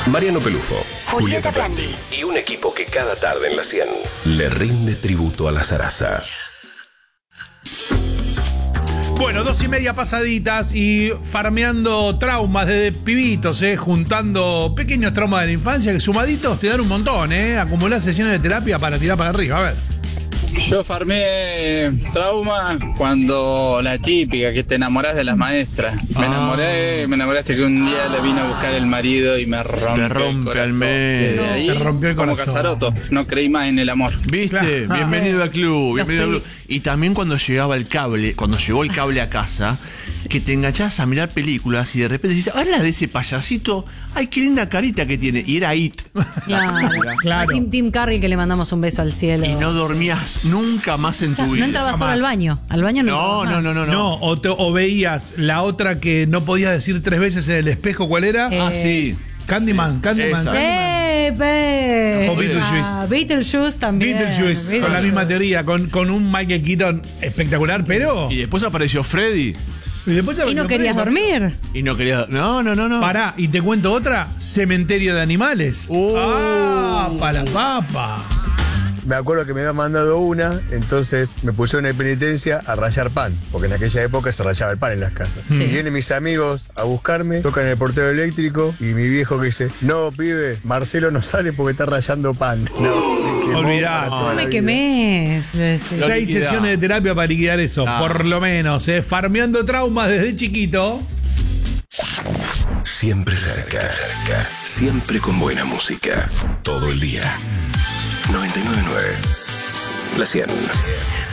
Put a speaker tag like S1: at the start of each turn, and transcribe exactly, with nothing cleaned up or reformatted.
S1: Mariano Pelufo, Julieta Prandi y un equipo que cada tarde en la cien le rinde tributo a la zaraza.
S2: Bueno, dos y media pasaditas y farmeando traumas desde pibitos, eh, juntando pequeños traumas de la infancia que sumaditos te dan un montón, eh. Acumular sesiones de terapia para tirar para arriba, a ver.
S3: Yo farmé trauma cuando la típica, que te enamorás de las maestras. Me enamoré, me enamoraste que un día le vino a buscar el marido y me rompe,
S4: me rompe
S3: el
S4: al medio.
S3: Desde ahí,
S2: te rompió el
S3: como
S2: corazón.
S3: Casaroto, no creí más en el amor.
S4: ¿Viste?
S2: Claro.
S4: Bienvenido al club, bienvenido al club. Y también cuando llegaba el cable, cuando llegó el cable a casa, que te enganchás a mirar películas y de repente dices, ah, la de ese payasito, ay, qué linda carita que tiene. Y era It.
S5: Claro,
S2: Claro.
S5: Tim, Tim Curry, que le mandamos un beso al cielo.
S4: Y no dormías nunca más en tu
S5: No
S4: vida.
S5: entraba solo
S2: Jamás.
S5: al baño. Al baño no.
S4: No,
S5: entraba
S4: no,
S5: más.
S4: no, no,
S2: No,
S4: no.
S2: o, te- o veías la otra que no podías decir tres veces en el espejo, ¿cuál era?
S5: Eh,
S4: Ah, sí.
S2: Candyman, Candyman,
S4: Esa.
S2: Candyman.
S5: ¡Eh, pe!
S2: O Beetlejuice.
S5: Ah, Beetlejuice también.
S2: Beetlejuice, con la misma teoría, con, con un Michael Keaton espectacular, pero...
S4: Y después apareció Freddy
S2: Y, después
S5: Y no querías dormir.
S4: y no quería. No, no, no, no.
S2: Pará, y te cuento otra, Cementerio de Animales.
S4: Uh.
S2: ¡Ah, para la papa!
S6: Me acuerdo que me había mandado una, entonces me pusieron en penitencia a rallar pan, porque en aquella época se rallaba el pan en las casas.
S5: Sí.
S6: Y vienen mis amigos a buscarme, tocan el portero eléctrico y mi viejo que dice, no, pibe, Marcelo no sale porque está rayando pan. No, me quemó
S2: Olvidá.
S6: para toda
S5: No
S6: la
S5: me
S6: vida.
S5: quemés. le decía.
S4: Lo
S2: Seis
S4: liquidá.
S2: sesiones de terapia para liquidar eso,
S4: Ah.
S2: por lo menos, ¿eh? Farmeando traumas desde chiquito.
S1: Siempre cerca, siempre con buena música, todo el día. noventa y nueve punto nueve La cien.